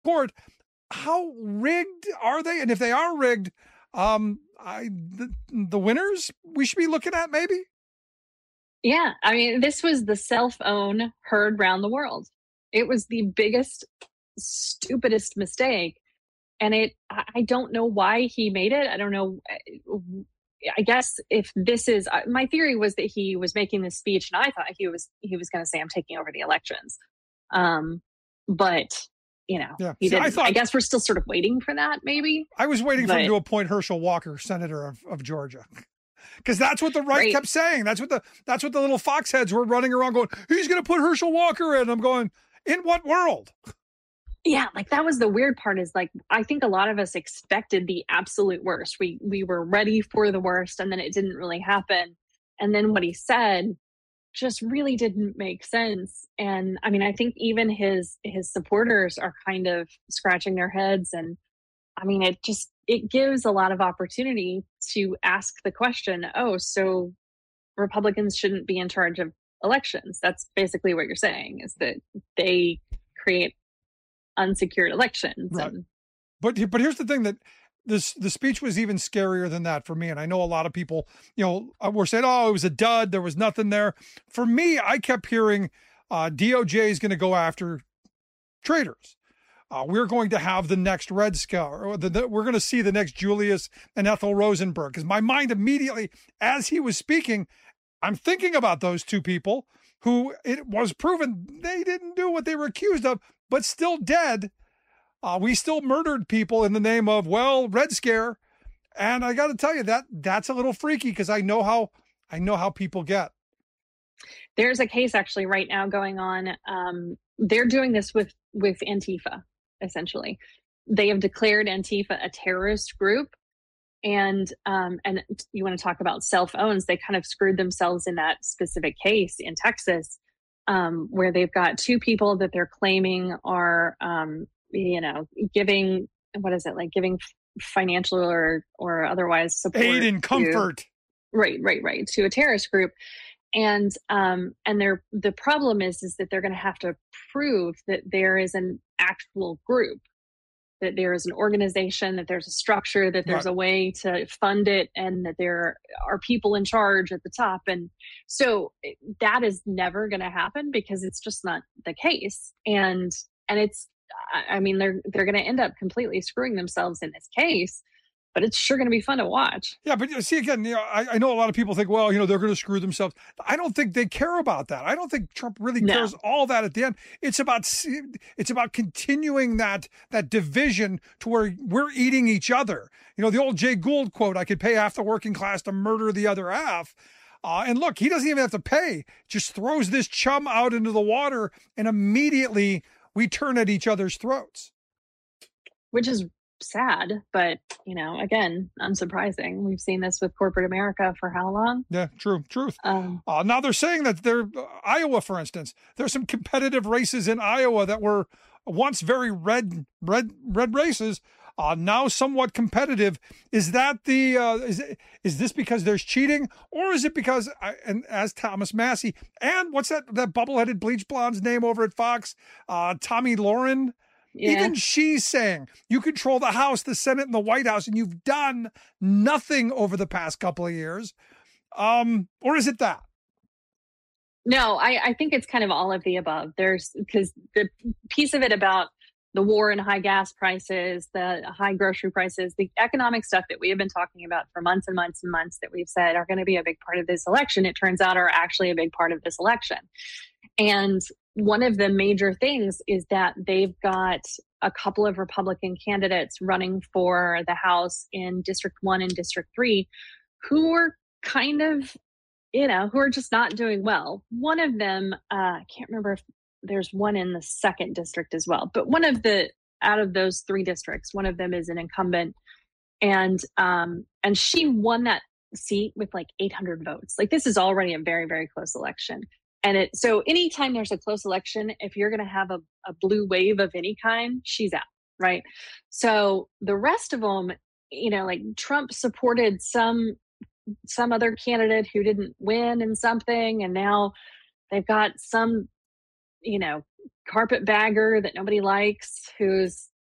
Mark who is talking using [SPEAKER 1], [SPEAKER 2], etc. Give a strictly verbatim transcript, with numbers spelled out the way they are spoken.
[SPEAKER 1] court. How rigged are they? And if they are rigged, um, I the, the winners we should be looking at maybe.
[SPEAKER 2] Yeah, I mean, this was the cell phone heard round the world. It was the biggest, stupidest mistake. And it, I don't know why he made it. I don't know. I guess if this is, my theory was that he was making this speech and I thought he was, he was going to say, I'm taking over the elections. Um, but, you know,
[SPEAKER 1] yeah.
[SPEAKER 2] he
[SPEAKER 1] See,
[SPEAKER 2] didn't.
[SPEAKER 1] I, thought,
[SPEAKER 2] I guess we're still sort of waiting for that, maybe.
[SPEAKER 1] I was waiting
[SPEAKER 2] but,
[SPEAKER 1] for him to appoint Herschel Walker, Senator of, of Georgia. Because that's what the right, right kept saying. That's what the that's what the little foxheads were running around going, he's going to put Herschel Walker in. I'm going, in what world?
[SPEAKER 2] Yeah, like that was the weird part is like, I think a lot of us expected the absolute worst. We we were ready for the worst and then it didn't really happen. And then what he said just really didn't make sense. And I mean, I think even his his supporters are kind of scratching their heads. And I mean, it just, it gives a lot of opportunity to ask the question, oh, so Republicans shouldn't be in charge of elections. That's basically what you're saying, is that they create unsecured elections.
[SPEAKER 1] Right.
[SPEAKER 2] And,
[SPEAKER 1] but but here's the thing, that this the speech was even scarier than that for me. And I know a lot of people, you know, were saying, oh, it was a dud. There was nothing there. For me, I kept hearing uh, D O J is going to go after traitors. Uh, we're going to have the next Red Scare. Or the, the, we're going to see the next Julius and Ethel Rosenberg. Because my mind immediately, as he was speaking, I'm thinking about those two people who it was proven they didn't do what they were accused of, but still dead. Uh, we still murdered people in the name of, well, Red Scare. And I got to tell you, that that's a little freaky, because I know how I know how people get.
[SPEAKER 2] There's a case actually right now going on. Um, they're doing this with with Antifa. Essentially, they have declared Antifa a terrorist group, and um, and you want to talk about cell phones? They kind of screwed themselves in that specific case in Texas, um, where they've got two people that they're claiming are, um, you know, giving what is it like giving financial or or otherwise support,
[SPEAKER 1] aid and comfort,
[SPEAKER 2] to, right, right, right, to a terrorist group. And um, and they're, the problem is is that they're going to have to prove that there is an actual group, that there is an organization, that there's a structure, that there's right. a way to fund it, and that there are people in charge at the top. And so that is never going to happen, because it's just not the case. And and it's, I mean, they're they're going to end up completely screwing themselves in this case. But it's sure going to be fun to watch.
[SPEAKER 1] Yeah, but see, again, you know, I, I know a lot of people think, well, you know, they're going to screw themselves. I don't think they care about that. I don't think Trump really
[SPEAKER 2] no.
[SPEAKER 1] cares all that at the end. It's about it's about continuing that that division to where we're eating each other. You know, the old Jay Gould quote, I could pay half the working class to murder the other half. Uh, and look, he doesn't even have to pay, just throws this chum out into the water, and immediately we turn at each other's throats.
[SPEAKER 2] Which is sad, but you know, again, unsurprising. We've seen this with corporate America for how long?
[SPEAKER 1] Yeah, true, truth.
[SPEAKER 2] Um,
[SPEAKER 1] uh, now they're saying that they're uh, Iowa, for instance, there's some competitive races in Iowa that were once very red, red, red races, uh, now somewhat competitive. Is that the uh, is it, is this because there's cheating, or is it because uh, and as Thomas Massey and what's that that bubble-headed bleach blonde's name over at Fox, uh, Tommy Lauren? Yeah. Even she's saying you control the House, the Senate, and the White House, and you've done nothing over the past couple of years. Um, or is it that?
[SPEAKER 2] No, I, I think it's kind of all of the above. There's because the piece of it about the war and high gas prices, the high grocery prices, the economic stuff that we have been talking about for months and months and months that we've said are going to be a big part of this election, it turns out are actually a big part of this election. And one of the major things is that they've got a couple of Republican candidates running for the House in District one and District three who are kind of, you know, who are just not doing well. One of them, uh, I can't remember if there's one in the second district as well, but one of the, out of those three districts, one of them is an incumbent. And, um, and she won that seat with like eight hundred votes. Like, this is already a very, very close election. And it, so anytime there's a close election, if you're going to have a, a blue wave of any kind, she's out, right? So the rest of them, you know, like Trump supported some, some other candidate who didn't win in something. And now they've got some, you know, carpetbagger that nobody likes, who's